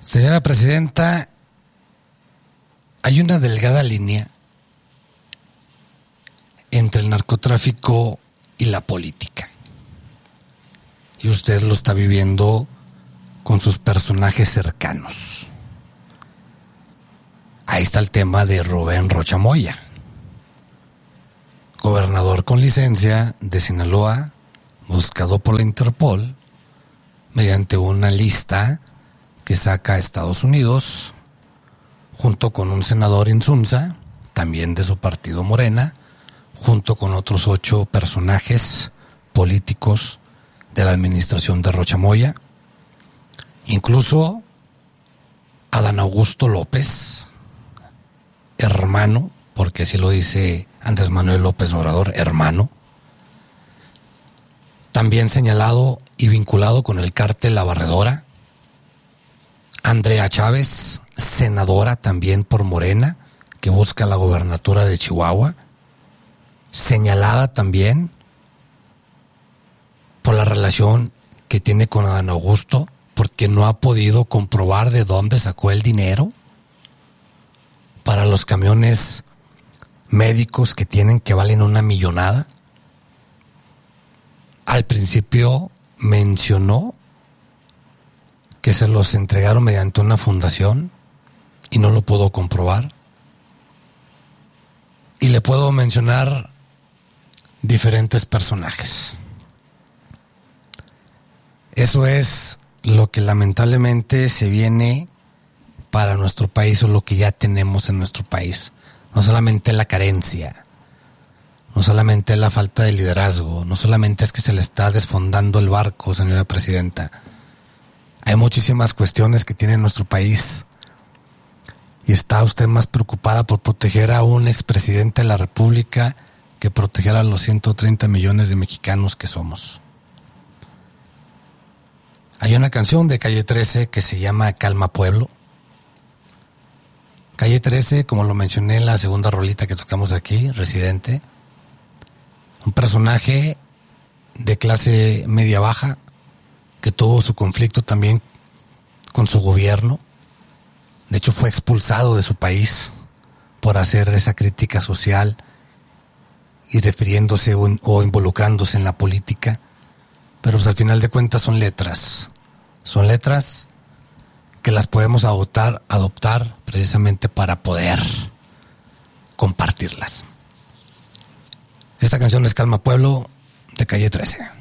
Señora Presidenta, hay una delgada línea entre el narcotráfico y la política. Y usted lo está viviendo con sus personajes cercanos. Ahí está el tema de Rubén Rocha Moya, gobernador con licencia de Sinaloa, buscado por la Interpol mediante una lista que saca a Estados Unidos, junto con un senador Insunza, también de su partido Morena, junto con otros 8 personajes políticos de la administración de Rocha Moya, incluso Adán Augusto López, hermano, porque así lo dice Andrés Manuel López Obrador, hermano, también señalado y vinculado con el cártel La Barredora. Andrea Chávez, senadora también por Morena, que busca la gobernatura de Chihuahua, señalada también por la relación que tiene con Adán Augusto, porque no ha podido comprobar de dónde sacó el dinero para los camiones médicos que tienen, que valen una millonada. Al principio mencionó que se los entregaron mediante una fundación y no lo puedo comprobar. Y le puedo mencionar diferentes personajes. Eso es lo que lamentablemente se viene para nuestro país, o lo que ya tenemos en nuestro país. No solamente la carencia, no solamente la falta de liderazgo, no solamente es que se le está desfondando el barco, señora Presidenta. Hay muchísimas cuestiones que tiene nuestro país y está usted más preocupada por proteger a un expresidente de la República que proteger a los 130 millones de mexicanos que somos. Hay una canción de Calle 13 que se llama Calma Pueblo. Calle 13, como lo mencioné en la segunda rolita que tocamos aquí, Residente, un personaje de clase media baja que tuvo su conflicto también con su gobierno. De hecho, fue expulsado de su país por hacer esa crítica social y refiriéndose o involucrándose en la política. Pero pues, al final de cuentas son letras que las podemos adoptar precisamente para poder compartirlas. Esta canción es Calma Pueblo, de Calle 13.